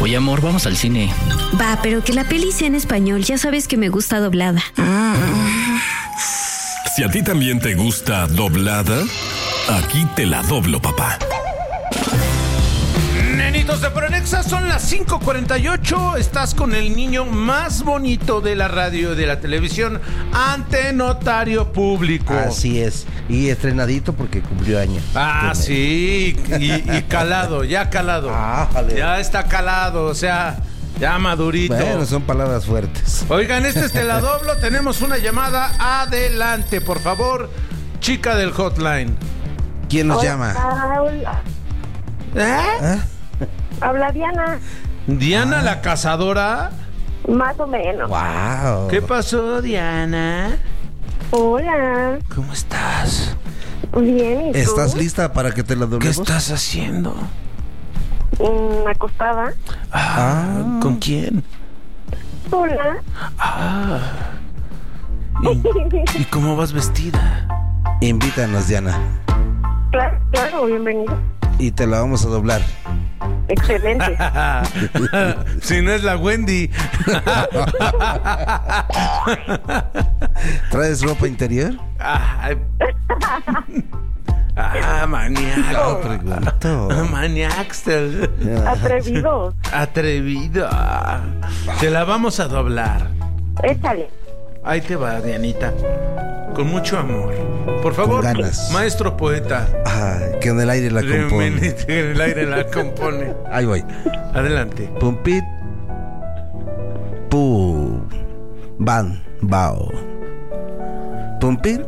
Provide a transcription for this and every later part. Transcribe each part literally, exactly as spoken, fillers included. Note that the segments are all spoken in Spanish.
Oye, amor, vamos al cine. Va, pero que la peli sea en español. Ya sabes que me gusta doblada. Si a ti también te gusta doblada, aquí te la doblo, papá. Nenitos de Pronexa, son las cinco cuarenta y ocho. Estás con el niño más bonito de la radio y de la televisión ante notario público. Así es. Y estrenadito porque cumplió años. Ah, sí. Y, y calado, ya calado. Ah, vale. Ya está calado, o sea, ya madurito. Bueno, son palabras fuertes. Oigan, este es Te la doblo. Tenemos una llamada. Adelante, por favor, chica del hotline. ¿Quién nos llama? Hola. ¿Eh? ¿Eh? Habla Diana. ¿Diana la cazadora? Más o menos. Wow. ¿Qué pasó, Diana? Hola. ¿Cómo estás? Bien, ¿y tú? ¿Estás lista para que te la ¿Qué doblemos? estás haciendo? Mm, acostada. Ah, Ah. ¿con quién? Hola. Ah. ¿Y, ¿Y cómo vas vestida? Invítanos, Diana. Claro, claro, bienvenido. Y te la vamos a doblar. Excelente. Si no es la Wendy. ¿Traes ropa interior? Ah, ah maniaco. Pregunto. Maniaxtel. Atrevidos. Atrevido. Te la vamos a doblar. Échale. Ahí te va, Dianita. Con mucho amor. Por favor, Con ganas. maestro poeta. Ay, que en el aire la compone. Que en el aire la compone. Ahí voy. Adelante. Pumpit. Pu. Ban. Bao. Pumpit.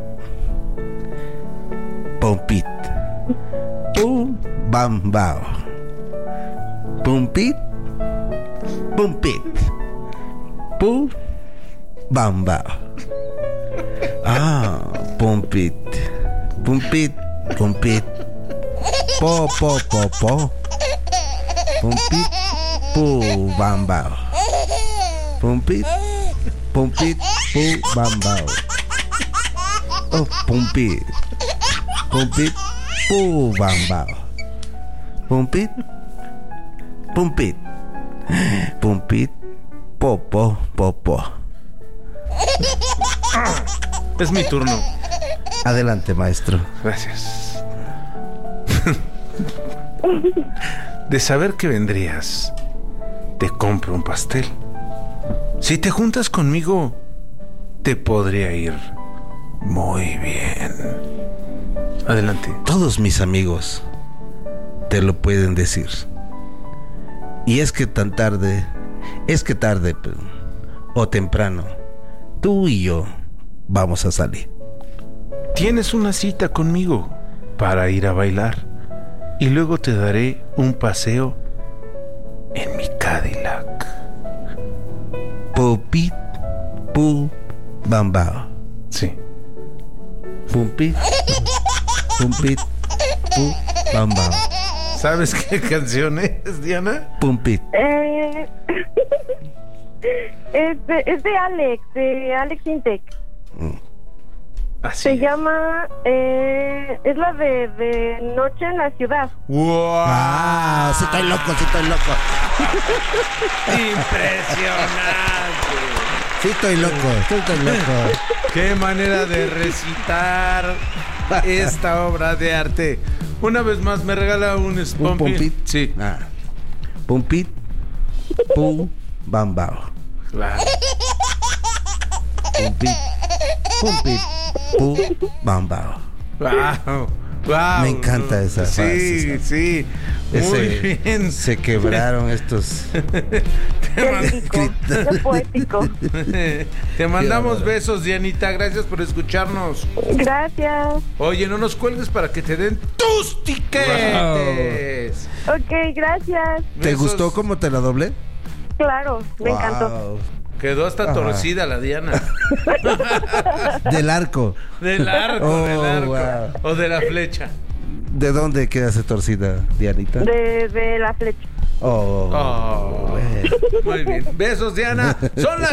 Pumpit. Pu. Bam. Bao. Pumpit. Pumpit. Pu. Bam. Bao. Ah, pumpit. Pumpit. Pumpit. Po, po, po, po. Pumpit. Pu. Bam. Bao. Pumpit. Pumpit. Pu. Bam. Bao. Oh, pumpit. Pumpit. Pu. Bam. Bao. Pumpit. Pumpit. Pumpit. Po, po, po, po. Es mi turno. Adelante, maestro. Gracias. De saber que vendrías, te compro un pastel. Si te juntas conmigo, te podría ir muy bien. Adelante. Todos mis amigos te lo pueden decir. Y es que tan tarde, es que tarde o temprano, tú y yo vamos a salir. Tienes una cita conmigo para ir a bailar y luego te daré un paseo en mi Cadillac. Pupit, pu, bambao. Sí. Pumpit, pumpit, pu, bambao. ¿Sabes qué canción es, Diana? Pumpit. Eh, es, de, es de Alex, de Alex Intec. Así Se es. llama, eh, es la de, de Noche en la Ciudad. ¡Wow! Ah, sí estoy loco, sí estoy loco. ¡Impresionante! Sí estoy loco, sí estoy loco. ¡Qué manera de recitar esta obra de arte! Una vez más, ¿me regala un ¿Un Pumpit? pumpit? Sí. Ah. Pumpit, pu, bambao. Claro. Pumpit, pumpit, pu, bambao. ¡Wow! ¡Wow! Me encanta esa Sí, frase. sí. Muy Ese- bien. Se quebraron estos. Te, man- Poético, qué poético. Te mandamos bárbaro. besos, Dianita. Gracias por escucharnos. Gracias. Oye, no nos cuelgues para que te den tus tiquetes. Ok, gracias. ¿Te Besos. gustó cómo te la doblé? Claro, me Wow. encantó. Quedó hasta Ajá. torcida la Diana. Del arco. Del arco, Oh, del arco. wow. O de la flecha. ¿De dónde quedaste torcida, Dianita? De, de la flecha. Oh, Oh, bueno. muy bien. Besos, Diana. Son las